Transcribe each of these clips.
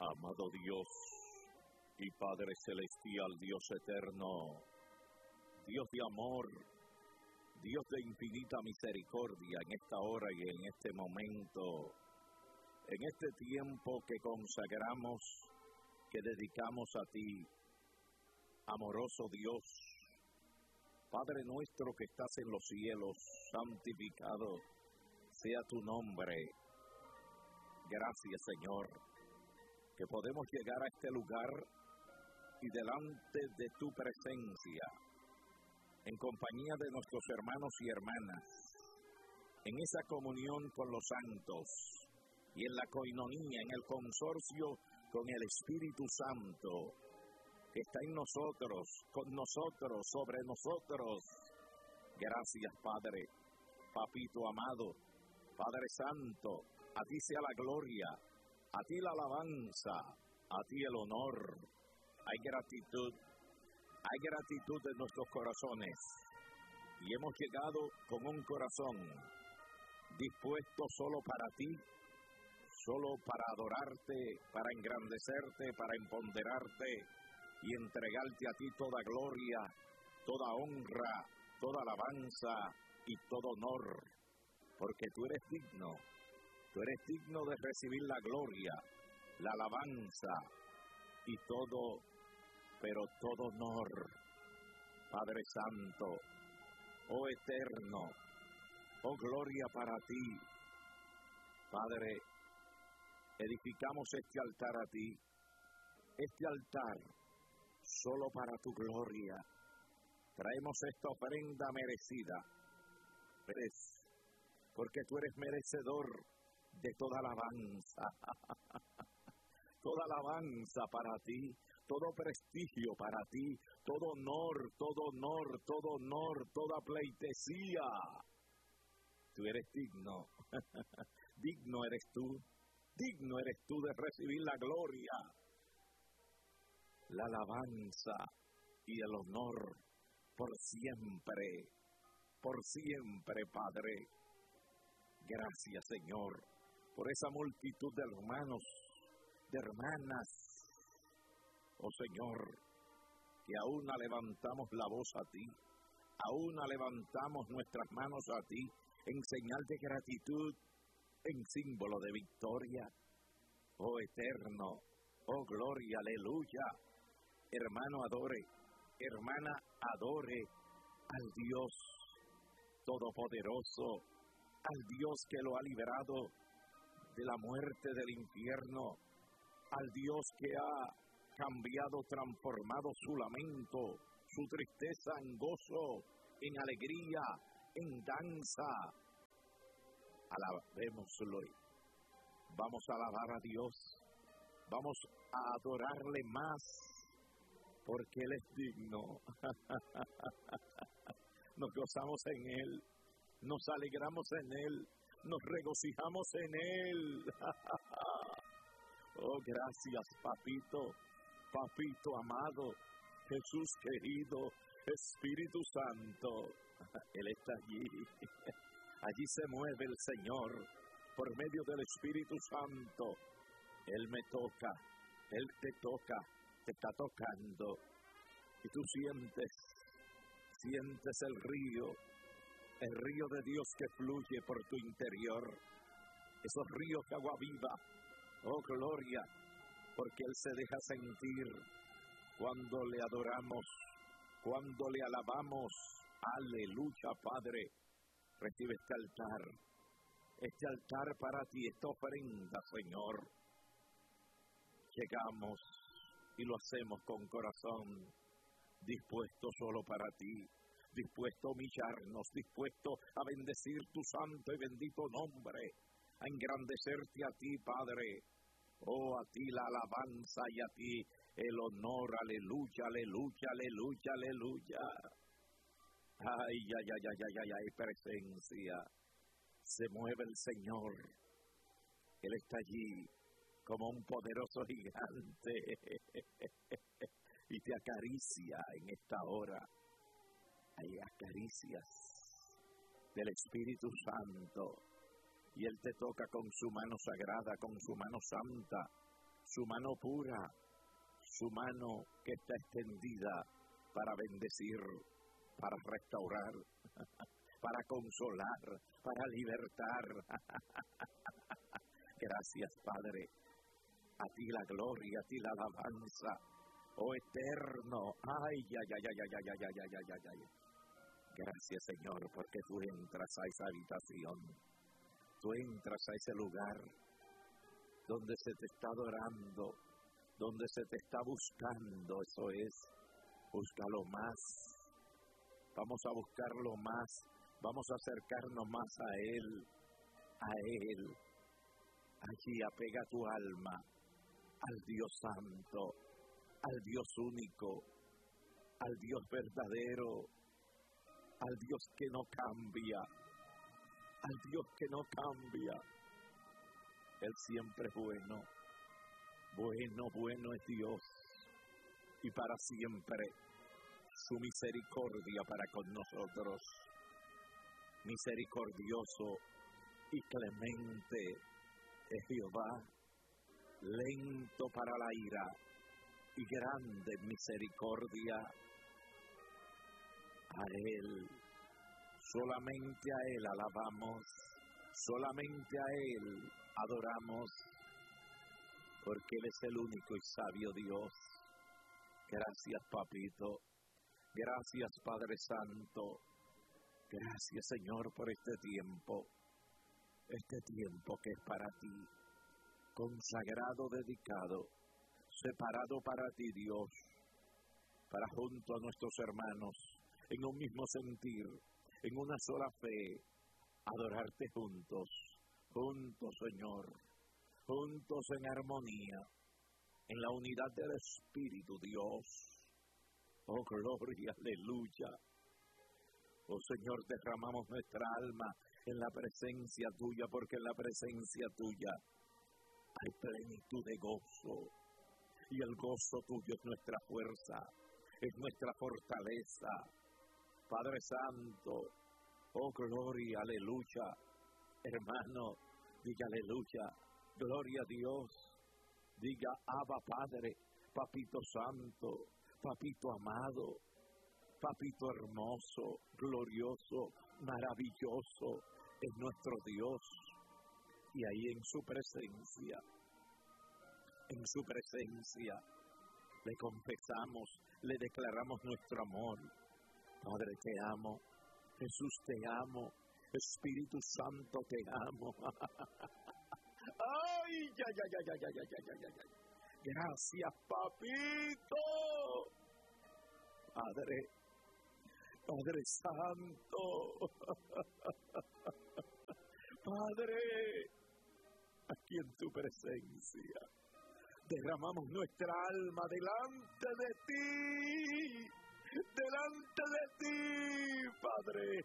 Amado Dios y Padre Celestial, Dios eterno, Dios de amor, Dios de infinita misericordia, en esta hora y en este momento, en este tiempo que consagramos, que dedicamos a ti, amoroso Dios, Padre nuestro que estás en los cielos, santificado sea tu nombre. Gracias, Señor, que podemos llegar a este lugar y delante de tu presencia, en compañía de nuestros hermanos y hermanas, en esa comunión con los santos y en la coinonía, en el consorcio con el Espíritu Santo, que está en nosotros, con nosotros, sobre nosotros. Gracias, Padre, Papito amado, Padre Santo, a ti sea la gloria, a ti la alabanza, a ti el honor. Hay gratitud en nuestros corazones y hemos llegado con un corazón dispuesto solo para ti, solo para adorarte, para engrandecerte, para empoderarte y entregarte a ti toda gloria, toda honra, toda alabanza y todo honor, porque tú eres digno de recibir la gloria, la alabanza y todo, pero todo honor. Padre Santo, oh eterno, oh gloria para ti. Padre, edificamos este altar a ti, este altar solo para tu gloria. Traemos esta ofrenda merecida, porque tú eres merecedor de toda alabanza, toda alabanza para ti, todo prestigio para ti, todo honor, toda pleitesía. Tú eres digno, digno eres tú de recibir la gloria, la alabanza y el honor por siempre, Padre. Gracias, Señor, por esa multitud de hermanos, de hermanas, oh Señor, que aún levantamos la voz a ti, aún levantamos nuestras manos a ti, en señal de gratitud, en símbolo de victoria. Oh eterno, oh gloria, aleluya. Hermano adore, hermana adore al Dios todopoderoso, al Dios que lo ha liberado de la muerte del infierno, al Dios que ha cambiado, transformado su lamento, su tristeza en gozo, en alegría, en danza. Alabémoslo. Vamos a alabar a Dios, vamos a adorarle más, porque Él es digno. Nos gozamos en Él, nos alegramos en Él, nos regocijamos en Él. Oh, gracias, Papito amado, Jesús querido, Espíritu Santo. Él está allí. Allí se mueve el Señor por medio del Espíritu Santo. Él me toca, Él te toca, te está tocando. Y tú sientes el río de Dios que fluye por tu interior. Esos ríos de agua viva. Oh, gloria, porque Él se deja sentir cuando le adoramos, cuando le alabamos. Aleluya, Padre. Recibe este altar para ti, esta ofrenda, Señor. Llegamos y lo hacemos con corazón dispuesto solo para ti, dispuesto a humillarnos, dispuesto a bendecir tu santo y bendito nombre, a engrandecerte a ti, Padre. Oh, a ti la alabanza y a ti el honor. Aleluya, aleluya, aleluya, aleluya. Ay, presencia. Se mueve el Señor. Él está allí como un poderoso gigante y te acaricia en esta hora. Hay acaricias del Espíritu Santo y Él te toca con su mano sagrada, con su mano santa, su mano pura, su mano que está extendida para bendecir, para restaurar, para consolar, para libertar. Gracias, Padre. A ti la gloria, a ti la alabanza, oh eterno. Ay, ay, ay, ay, ay, ay, ay, ay, ay, ay. Gracias, Señor, porque tú entras a esa habitación, tú entras a ese lugar donde se te está adorando, donde se te está buscando. Eso es, búscalo más. Vamos a buscarlo más, vamos a acercarnos más a Él, a Él. Allí apega tu alma al Dios Santo, al Dios único, al Dios verdadero, al Dios que no cambia, al Dios que no cambia. Él siempre es bueno, bueno, bueno es Dios, y para siempre su misericordia para con nosotros. Misericordioso y clemente es Jehová, lento para la ira y grande en misericordia. A Él, solamente a Él alabamos, solamente a Él adoramos, porque Él es el único y sabio Dios. Gracias, Papito. Gracias, Padre Santo. Gracias, Señor, por este tiempo que es para ti, consagrado, dedicado, separado para ti, Dios, para junto a nuestros hermanos, en un mismo sentir, en una sola fe, adorarte juntos, Señor, juntos en armonía, en la unidad del Espíritu, Dios. Oh, gloria, aleluya. Oh, Señor, derramamos nuestra alma en la presencia tuya, porque en la presencia tuya hay plenitud de gozo, y el gozo tuyo es nuestra fuerza, es nuestra fortaleza. Padre Santo, oh, gloria, aleluya. Hermano, diga aleluya, gloria a Dios. Diga, Abba Padre, Papito Santo, Papito amado, Papito hermoso, glorioso, maravilloso es nuestro Dios. Y ahí en su presencia, le confesamos, le declaramos nuestro amor. Padre, te amo. Jesús, te amo. Espíritu Santo, te amo. Ay, ya. Gracias, Papito. Padre Santo. Padre, aquí en tu presencia derramamos nuestra alma delante de ti, Padre.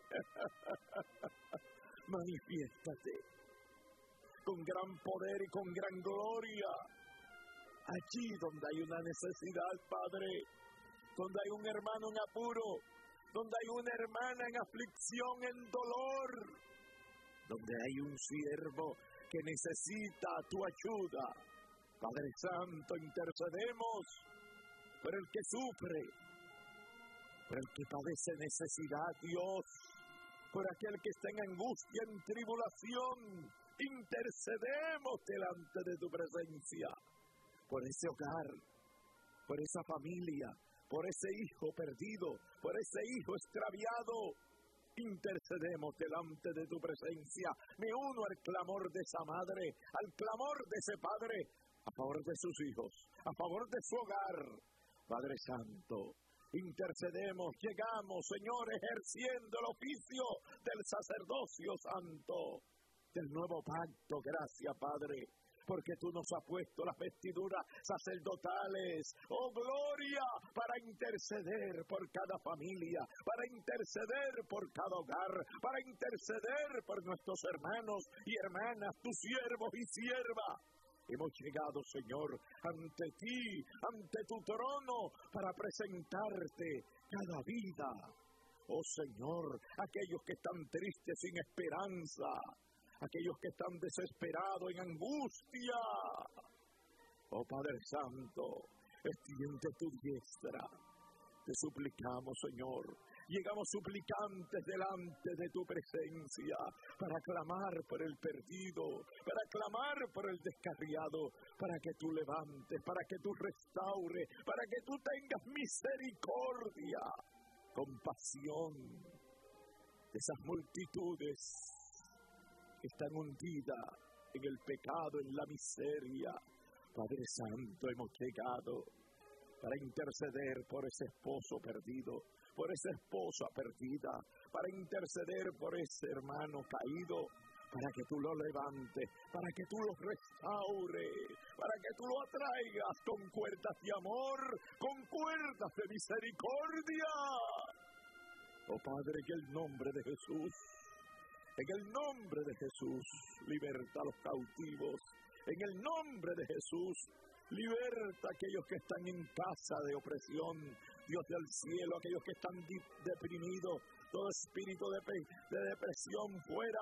Manifiéstate con gran poder y con gran gloria allí donde hay una necesidad, Padre, donde hay un hermano en apuro, donde hay una hermana en aflicción, en dolor, donde hay un siervo que necesita tu ayuda. Padre Santo, intercedemos por el que sufre, por el que padece necesidad, Dios, por aquel que está en angustia, en tribulación. Intercedemos delante de tu presencia, por ese hogar, por esa familia, por ese hijo perdido, por ese hijo extraviado. Intercedemos delante de tu presencia. Me uno al clamor de esa madre, al clamor de ese padre, a favor de sus hijos, a favor de su hogar. Padre Santo, intercedemos, llegamos, Señor, ejerciendo el oficio del sacerdocio santo, del nuevo pacto. Gracias, Padre, porque tú nos has puesto las vestiduras sacerdotales, oh gloria, para interceder por cada familia, para interceder por cada hogar, para interceder por nuestros hermanos y hermanas, tus siervos y siervas. Hemos llegado, Señor, ante ti, ante tu trono, para presentarte cada vida. Oh Señor, aquellos que están tristes sin esperanza, aquellos que están desesperados en angustia. Oh Padre Santo, extiende tu diestra. Te suplicamos, Señor. Llegamos suplicantes delante de tu presencia para clamar por el perdido, para clamar por el descarriado, para que tú levantes, para que tú restaures, para que tú tengas misericordia, compasión de esas multitudes que están hundidas en el pecado, en la miseria. Padre Santo, hemos llegado para interceder por ese esposo perdido, por esa esposa perdida, para interceder por ese hermano caído, para que tú lo levantes, para que tú lo restaures, para que tú lo atraigas con cuerdas de amor, con cuerdas de misericordia. Oh Padre, en el nombre de Jesús, en el nombre de Jesús, liberta a los cautivos. En el nombre de Jesús, liberta a aquellos que están en casa de opresión, Dios del cielo, aquellos que están deprimidos, todo espíritu de depresión fuera.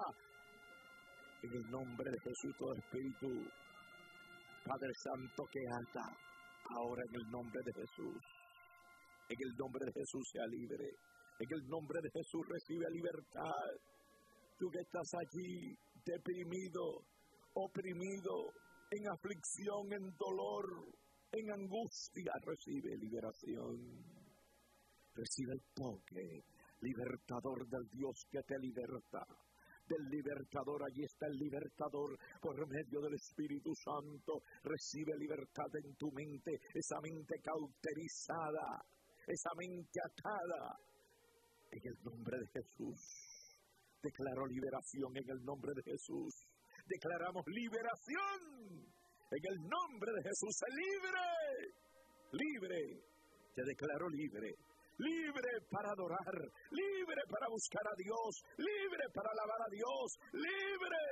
En el nombre de Jesús, todo espíritu, Padre Santo, que ata, ahora en el nombre de Jesús. En el nombre de Jesús sea libre. En el nombre de Jesús recibe libertad. Tú que estás allí, deprimido, oprimido, en aflicción, en dolor, en angustia, recibe liberación. Recibe el toque libertador del Dios que te liberta. Del libertador, allí está el libertador por medio del Espíritu Santo. Recibe libertad en tu mente, esa mente cauterizada, esa mente atada. En el nombre de Jesús, declaro liberación en el nombre de Jesús. Declaramos liberación en el nombre de Jesús. ¡Libre! Libre. Te declaro libre. Libre para adorar. Libre para buscar a Dios. Libre para alabar a Dios. Libre.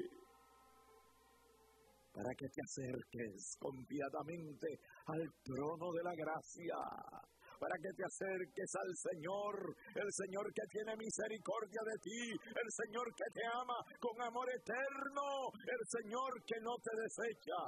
Para que te acerques confiadamente al trono de la gracia. Para que te acerques al Señor, el Señor que tiene misericordia de ti, el Señor que te ama con amor eterno, el Señor que no te desecha,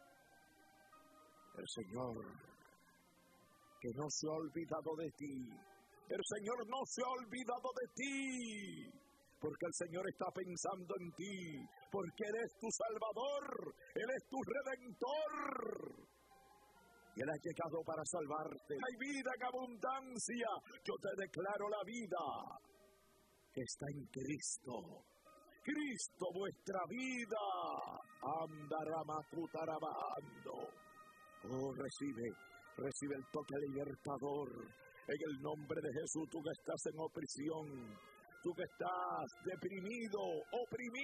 el Señor que no se ha olvidado de ti, el Señor no se ha olvidado de ti, porque el Señor está pensando en ti, porque Él es tu Salvador, Él es tu Redentor. Él ha llegado para salvarte. Hay vida en abundancia. Yo te declaro la vida que está en Cristo. Cristo vuestra vida. Andaramacutarabando. Oh, recibe el toque libertador. En el nombre de Jesús, tú que estás en opresión, tú que estás deprimido, oprimido.